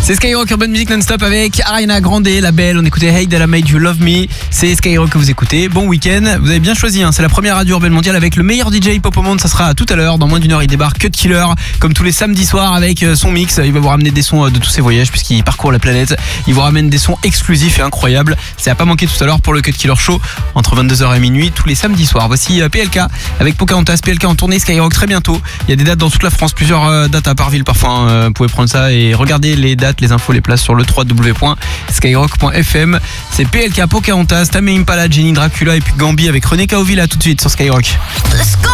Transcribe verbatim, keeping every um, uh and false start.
C'est Skyrock Urban Music non-stop avec Ariana Grande, la belle. On écoutait Hey That I Made You Love Me. C'est Skyrock que vous écoutez. Bon week-end. Vous avez bien choisi, hein. C'est la première radio urbaine mondiale avec le meilleur D J hip-hop au monde. Ça sera tout à l'heure. Dans moins d'une heure, il débarque Cut Killer, comme tous les samedis soirs avec son mix. Il va vous ramener des sons de tous ses voyages puisqu'il parcourt la planète. Il vous ramène des sons exclusifs et incroyables. C'est à pas manquer tout à l'heure pour le Cut Killer Show entre vingt-deux heures et minuit tous les samedis soirs. Voici P L K avec Pocahontas. P L K en tournée Skyrock très bientôt. Il y a des dates dans toute la France, plusieurs dates à Parville parfois. Hein. Vous pouvez prendre ça et regarder les dates, les infos, les places sur le w w w point skyrock point f m. C'est P L K, Pocahontas, Tame Impala, Jenny Dracula et puis Gambi avec René Kaoville. À tout de suite sur Skyrock.